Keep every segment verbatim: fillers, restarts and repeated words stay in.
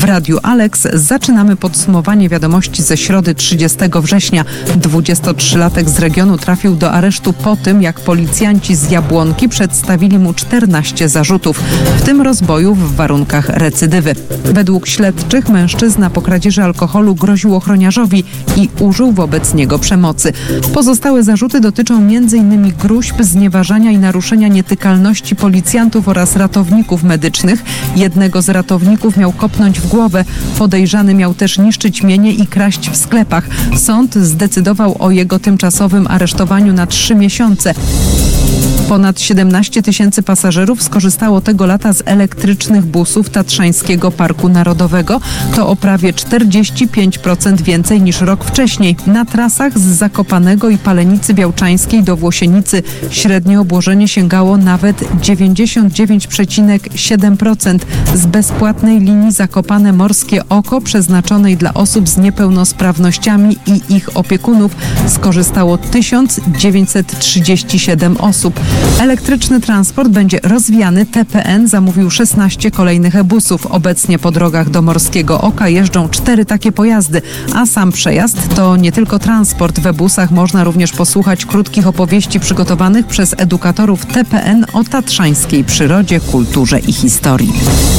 Radiu Alex zaczynamy podsumowanie wiadomości ze środy trzydziestego września. dwudziestotrzylatek z regionu trafił do aresztu po tym, jak policjanci z Jabłonki przedstawili mu czternaście zarzutów, w tym rozboju w warunkach recydywy. Według śledczych mężczyzna po kradzieży alkoholu groził ochroniarzowi i użył wobec niego przemocy. Pozostałe zarzuty dotyczą m in gruźb, znieważania i naruszenia nietykalności policjantów oraz ratowników medycznych. Jednego z ratowników miał kopnąć w głowę. Podejrzany miał też niszczyć mienie i kraść w sklepach. Sąd zdecydował o jego tymczasowym aresztowaniu na trzy miesiące. Ponad siedemnaście tysięcy pasażerów skorzystało tego lata z elektrycznych busów Tatrzańskiego Parku Narodowego. To o prawie czterdzieści pięć procent więcej niż rok wcześniej. Na trasach z Zakopanego i Palenicy Białczańskiej do Włosienicy średnie obłożenie sięgało nawet dziewięćdziesiąt dziewięć przecinek siedem procent. Z bezpłatnej linii Zakopane Morskie Oko przeznaczonej dla osób z niepełnosprawnościami i ich opiekunów skorzystało tysiąc dziewięćset trzydzieści siedem osób. Elektryczny transport będzie rozwijany. T P N zamówił szesnaście kolejnych e-busów. Obecnie po drogach do Morskiego Oka jeżdżą cztery takie pojazdy, a sam przejazd to nie tylko transport. W e-busach można również posłuchać krótkich opowieści przygotowanych przez edukatorów T P N o tatrzańskiej przyrodzie, kulturze i historii.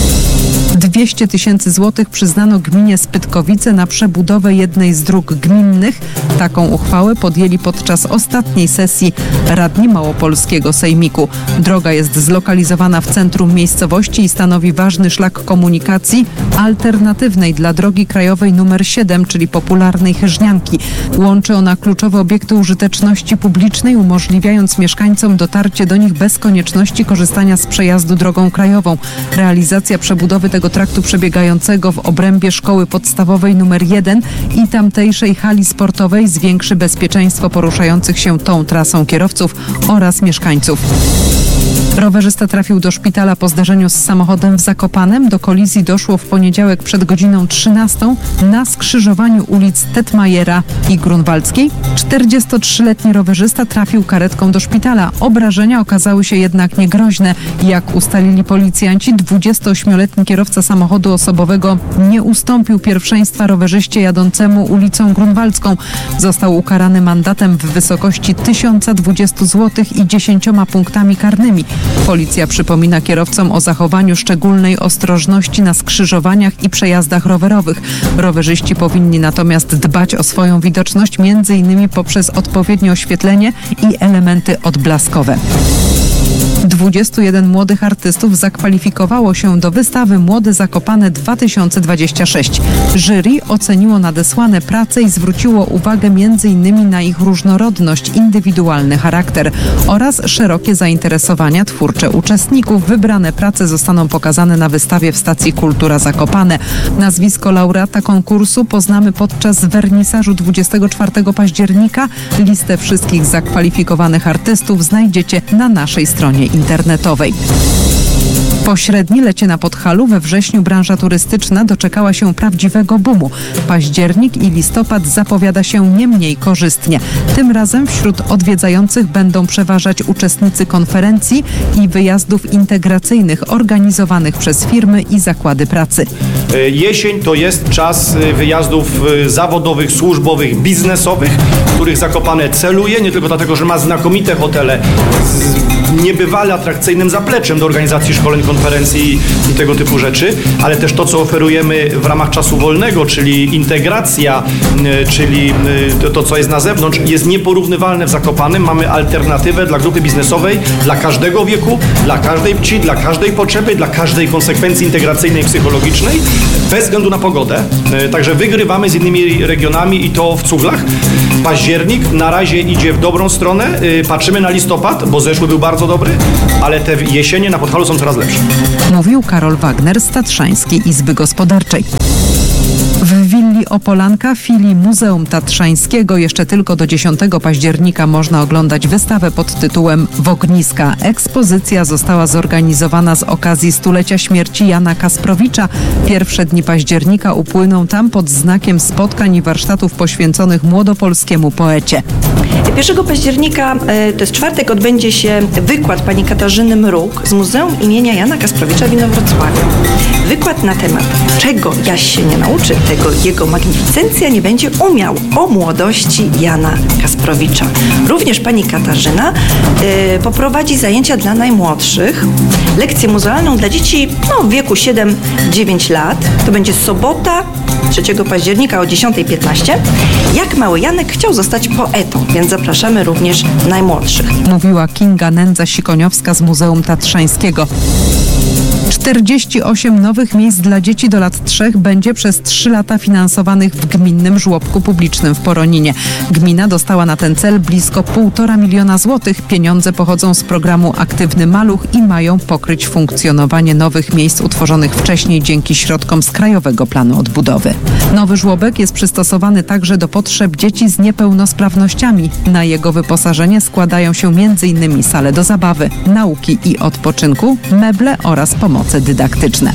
dwieście tysięcy złotych przyznano gminie Spytkowice na przebudowę jednej z dróg gminnych. Taką uchwałę podjęli podczas ostatniej sesji radni Małopolskiego Sejmiku. Droga jest zlokalizowana w centrum miejscowości i stanowi ważny szlak komunikacji alternatywnej dla drogi krajowej numer siedem, czyli popularnej Chyżnianki. Łączy ona kluczowe obiekty użyteczności publicznej, umożliwiając mieszkańcom dotarcie do nich bez konieczności korzystania z przejazdu drogą krajową. Realizacja przebudowy tego traktu przebiegającego w obrębie szkoły podstawowej numer jeden i tamtejszej hali sportowej zwiększy bezpieczeństwo poruszających się tą trasą kierowców oraz mieszkańców. Rowerzysta trafił do szpitala po zdarzeniu z samochodem w Zakopanem. Do kolizji doszło w poniedziałek przed godziną trzynastą na skrzyżowaniu ulic Tetmajera i Grunwaldzkiej. czterdziestotrzyletni rowerzysta trafił karetką do szpitala. Obrażenia okazały się jednak niegroźne. Jak ustalili policjanci, dwudziestoośmioletni kierowca samochodu osobowego nie ustąpił pierwszeństwa rowerzyście jadącemu ulicą Grunwaldzką. Został ukarany mandatem w wysokości tysiąc dwadzieścia złotych i dziesięcioma punktami karnymi. Policja przypomina kierowcom o zachowaniu szczególnej ostrożności na skrzyżowaniach i przejazdach rowerowych. Rowerzyści powinni natomiast dbać o swoją widoczność, między innymi poprzez odpowiednie oświetlenie i elementy odblaskowe. dwudziestu jeden młodych artystów zakwalifikowało się do wystawy Młode Zakopane dwa tysiące dwadzieścia sześć. Jury oceniło nadesłane prace i zwróciło uwagę między innymi na ich różnorodność, indywidualny charakter oraz szerokie zainteresowania twórcze uczestników. Wybrane prace zostaną pokazane na wystawie w stacji Kultura Zakopane. Nazwisko laureata konkursu poznamy podczas wernisażu dwudziestego czwartego października. Listę wszystkich zakwalifikowanych artystów znajdziecie na naszej stronie internetowej. Po średni lecie na Podhalu we wrześniu branża turystyczna doczekała się prawdziwego boomu. Październik i listopad zapowiada się nie mniej korzystnie. Tym razem wśród odwiedzających będą przeważać uczestnicy konferencji i wyjazdów integracyjnych organizowanych przez firmy i zakłady pracy. Jesień to jest czas wyjazdów zawodowych, służbowych, biznesowych, w których Zakopane celuje, nie tylko dlatego, że ma znakomite hotele z niebywale atrakcyjnym zapleczem do organizacji szkoleń, konferencji i tego typu rzeczy, ale też to, co oferujemy w ramach czasu wolnego, czyli integracja, czyli to, to co jest na zewnątrz, jest nieporównywalne w Zakopanem. Mamy alternatywę dla grupy biznesowej, dla każdego wieku, dla każdej płci, dla każdej potrzeby, dla każdej konsekwencji integracyjnej, psychologicznej, bez względu na pogodę. Także wygrywamy z innymi regionami i to w cuglach. Październik na razie idzie w dobrą stronę. Patrzymy na listopad, bo zeszły był bardzo dobry, ale te jesienie na Podhalu są coraz lepsze. Mówił Karol Wagner z Tatrzańskiej Izby Gospodarczej. W willi Czyli Opolanka, filii Muzeum Tatrzańskiego. Jeszcze tylko do dziesiątego października można oglądać wystawę pod tytułem Wogniska. Ekspozycja została zorganizowana z okazji stulecia śmierci Jana Kasprowicza. Pierwsze dni października upłyną tam pod znakiem spotkań i warsztatów poświęconych młodopolskiemu poecie. pierwszego października, to jest czwartek, odbędzie się wykład pani Katarzyny Mruk z Muzeum imienia Jana Kasprowicza w Inowrocławiu. Wykład na temat, czego Jaś się nie nauczy, tego jego magnificencja nie będzie umiał, o młodości Jana Kasprowicza. Również pani Katarzyna y, poprowadzi zajęcia dla najmłodszych, lekcję muzealną dla dzieci no, w wieku siedem dziewięć lat. To będzie sobota, trzeciego października o dziesiąta piętnaście. Jak mały Janek chciał zostać poetą, więc zapraszamy również najmłodszych. Mówiła Kinga Nędza-Sikoniowska z Muzeum Tatrzańskiego. czterdzieści osiem nowych miejsc dla dzieci do lat trzech będzie przez trzy lata finansowanych w gminnym żłobku publicznym w Poroninie. Gmina dostała na ten cel blisko półtora miliona złotych. Pieniądze pochodzą z programu Aktywny Maluch i mają pokryć funkcjonowanie nowych miejsc utworzonych wcześniej dzięki środkom z Krajowego Planu Odbudowy. Nowy żłobek jest przystosowany także do potrzeb dzieci z niepełnosprawnościami. Na jego wyposażenie składają się między innymi sale do zabawy, nauki i odpoczynku, meble oraz pomoce dydaktyczne.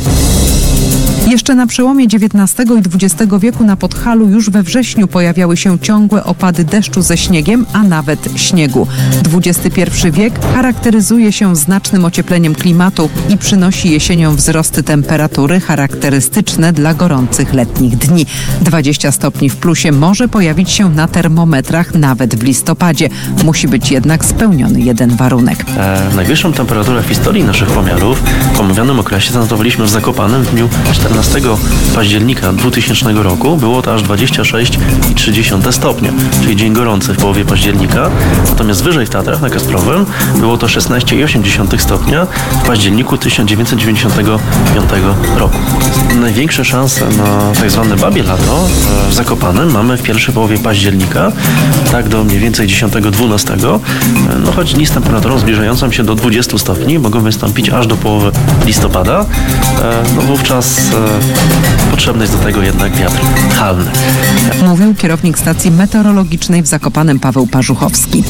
Jeszcze na przełomie dziewiętnastego i dwudziestego wieku na Podhalu już we wrześniu pojawiały się ciągłe opady deszczu ze śniegiem, a nawet śniegu. dwudziesty pierwszy wiek charakteryzuje się znacznym ociepleniem klimatu i przynosi jesienią wzrosty temperatury charakterystyczne dla gorących letnich dni. dwadzieścia stopni w plusie może pojawić się na termometrach nawet w listopadzie. Musi być jednak spełniony jeden warunek. E, najwyższą temperaturę w historii naszych pomiarów w omówionym okresie zanotowaliśmy w Zakopanem w dniu czternastego października dwutysięcznego roku. Było to aż dwadzieścia sześć przecinek trzy stopnia, czyli dzień gorący w połowie października. Natomiast wyżej w Tatrach na Kasprowym było to szesnaście przecinek osiem stopnia w październiku tysiąc dziewięćset dziewięćdziesiątego piątego roku. Największe szanse na tak zwane babie lato w Zakopanem mamy w pierwszej połowie października, tak do mniej więcej dziesiątego dwunastego. No choć dni z temperaturą zbliżającą się do dwudziestu stopni mogą wystąpić aż do połowy listopada. No wówczas e, potrzebny jest do tego jednak wiatr halny. Mówił kierownik stacji meteorologicznej w Zakopanem Paweł Parzuchowski.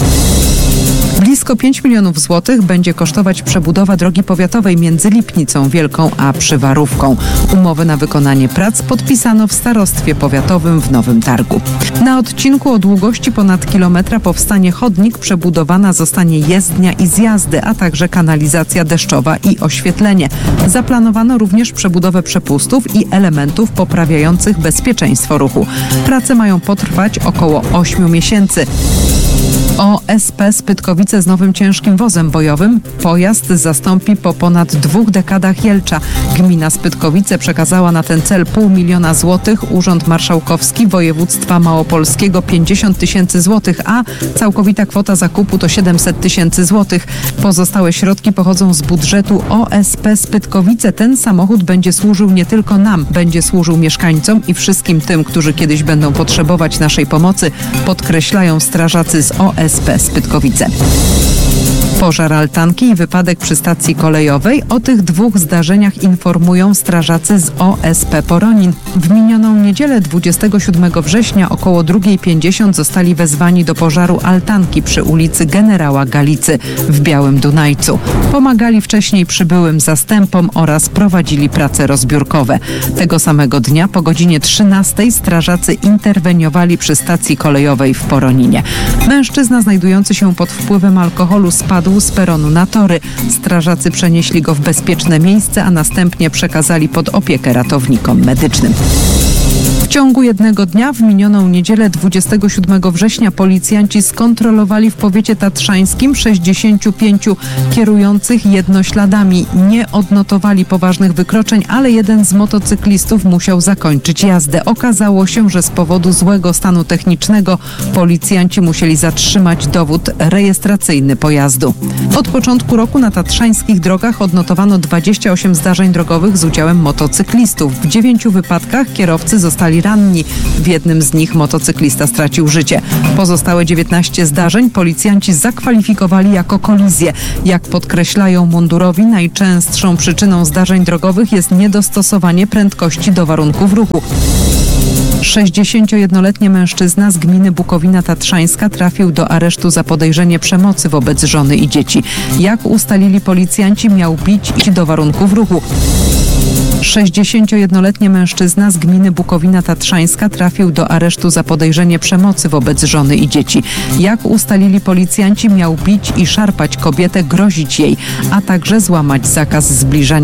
Blisko pięć milionów złotych będzie kosztować przebudowa drogi powiatowej między Lipnicą Wielką a Przywarówką. Umowy na wykonanie prac podpisano w starostwie powiatowym w Nowym Targu. Na odcinku o długości ponad kilometra powstanie chodnik, przebudowana zostanie jezdnia i zjazdy, a także kanalizacja deszczowa i oświetlenie. Zaplanowano również przebudowę przepustów i elementów poprawiających bezpieczeństwo ruchu. Prace mają potrwać około ośmiu miesięcy. O S P Spytkowice z nowym ciężkim wozem bojowym. Pojazd zastąpi po ponad dwóch dekadach Jelcza. Gmina Spytkowice przekazała na ten cel pół miliona złotych, Urząd Marszałkowski Województwa Małopolskiego pięćdziesiąt tysięcy złotych, a całkowita kwota zakupu to siedemset tysięcy złotych. Pozostałe środki pochodzą z budżetu O S P Spytkowice. Ten samochód będzie służył nie tylko nam, będzie służył mieszkańcom i wszystkim tym, którzy kiedyś będą potrzebować naszej pomocy, podkreślają strażacy z O S P Spytkowice. Pożar altanki i wypadek przy stacji kolejowej. O tych dwóch zdarzeniach informują strażacy z O S P Poronin. W minioną niedzielę dwudziestego siódmego września około drugiej pięćdziesiąt zostali wezwani do pożaru altanki przy ulicy Generała Galicy w Białym Dunajcu. Pomagali wcześniej przybyłym zastępom oraz prowadzili prace rozbiórkowe. Tego samego dnia po godzinie trzynastej strażacy interweniowali przy stacji kolejowej w Poroninie. Mężczyzna znajdujący się pod wpływem alkoholu spadł z peronu na tory. Strażacy przenieśli go w bezpieczne miejsce, a następnie przekazali pod opiekę ratownikom medycznym. W ciągu jednego dnia w minioną niedzielę dwudziestego siódmego września policjanci skontrolowali w powiecie tatrzańskim sześćdziesięciu pięciu kierujących jednośladami. Nie odnotowali poważnych wykroczeń, ale jeden z motocyklistów musiał zakończyć jazdę. Okazało się, że z powodu złego stanu technicznego policjanci musieli zatrzymać dowód rejestracyjny pojazdu. Od początku roku na tatrzańskich drogach odnotowano dwadzieścia osiem zdarzeń drogowych z udziałem motocyklistów. W dziewięciu wypadkach kierowcy zostali ranni. W jednym z nich motocyklista stracił życie. Pozostałe dziewiętnaście zdarzeń policjanci zakwalifikowali jako kolizje. Jak podkreślają mundurowi, najczęstszą przyczyną zdarzeń drogowych jest niedostosowanie prędkości do warunków ruchu. sześćdziesięciojednoletni mężczyzna z gminy Bukowina Tatrzańska trafił do aresztu za podejrzenie przemocy wobec żony i dzieci. Jak ustalili policjanci, miał bić i do warunków ruchu. sześćdziesięciojednoletni mężczyzna z gminy Bukowina Tatrzańska trafił do aresztu za podejrzenie przemocy wobec żony i dzieci. Jak ustalili policjanci, miał bić i szarpać kobietę, grozić jej, a także złamać zakaz zbliżania